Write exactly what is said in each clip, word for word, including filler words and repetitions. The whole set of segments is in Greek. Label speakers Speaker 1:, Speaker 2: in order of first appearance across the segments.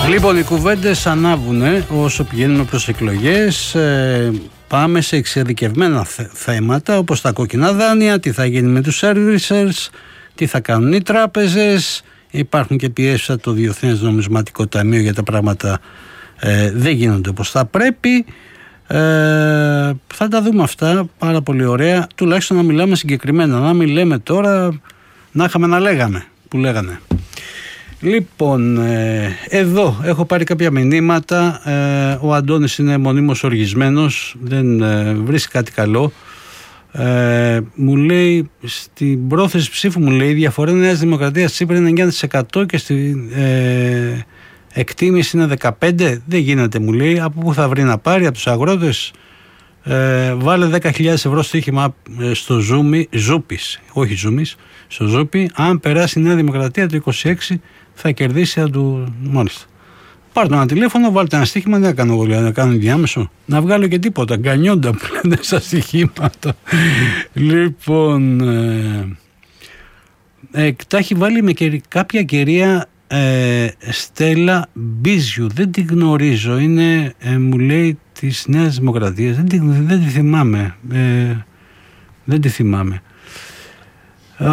Speaker 1: Λοιπόν, οι κουβέντες ανάβουνε όσο πηγαίνουμε προς εκλογές. Ε, πάμε σε εξειδικευμένα θέματα όπως τα κόκκινα δάνεια, τι θα γίνει με τους servicers, τι θα κάνουν οι τράπεζες. Υπάρχουν και πιέσεις από το Διεθνές Νομισματικό Ταμείο για τα πράγματα ε, δεν γίνονται όπως θα πρέπει. Ε, θα τα δούμε αυτά πάρα πολύ ωραία. Τουλάχιστον να μιλάμε συγκεκριμένα. Να μην λέμε τώρα να είχαμε να λέγαμε που λέγανε. Λοιπόν, ε, εδώ έχω πάρει κάποια μηνύματα. Ε, ο Αντώνης είναι μονίμως οργισμένος, δεν ε, βρίσκει κάτι καλό. Ε, μου λέει στην πρόθεση ψήφου, μου λέει η διαφορά Νέας Δημοκρατίας Τσίπρα είναι εννιά τοις εκατό και στην ε, εκτίμηση είναι δεκαπέντε τοις εκατό. Δεν γίνεται, μου λέει. Από πού θα βρει να πάρει? Από τους αγρότες. Ε, βάλε δέκα χιλιάδες ευρώ στοίχημα στο Ζούμι, Ζούπης, όχι Ζούμις, στο Ζούπι. Αν περάσει η Νέα Δημοκρατία το είκοσι έξι θα κερδίσει αν του. Μάλιστα. Πάρτε ένα τηλέφωνο, βάλτε ένα στοίχημα. Δεν κάνω εγώ, να κάνω διάμεσο. Να βγάλω και τίποτα. Γκανιόντα που λένε στα στοιχήματα. Λοιπόν. Ε, ε, τα έχει βάλει με κερι, κάποια κυρία ε, Στέλλα Μπίζιου. Δεν την γνωρίζω. Είναι, ε, μου λέει, της Νέας Δημοκρατίας. Δεν, την, δεν τη θυμάμαι. Ε, δεν τη θυμάμαι. Α,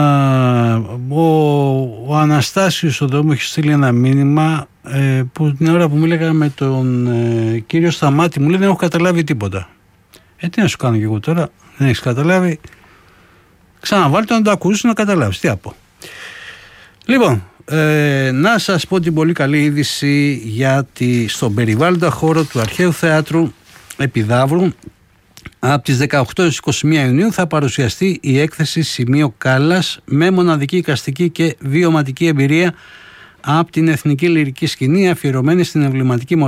Speaker 1: ο, ο Αναστάσιος εδώ μου έχει στείλει ένα μήνυμα ε, που την ώρα που μίλαγα με τον ε, κύριο Σταμάτη μου λέει δεν έχω καταλάβει τίποτα. Ε, τι να σου κάνω και εγώ τώρα, δεν έχεις καταλάβει. Ξαναβάλτε να το ακούσεις να καταλάβεις. Τι από. Λοιπόν, ε, να σας πω την πολύ καλή είδηση γιατί στον περιβάλλοντα χώρο του Αρχαίου Θεάτρου Επιδαύρου από τις δεκαοκτώ έως είκοσι μία Ιουνίου θα παρουσιαστεί η έκθεση Σημείο Κάλλας με μοναδική εικαστική και βιωματική εμπειρία από την Εθνική Λυρική Σκηνή αφιερωμένη στην εμβληματική μορφή